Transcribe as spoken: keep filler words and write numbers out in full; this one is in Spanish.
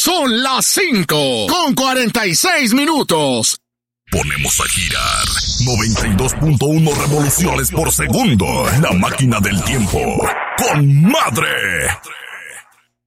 Son las cinco con cuarenta y seis minutos. Ponemos a girar noventa y dos punto uno revoluciones por segundo. La máquina del tiempo. ¡Con madre!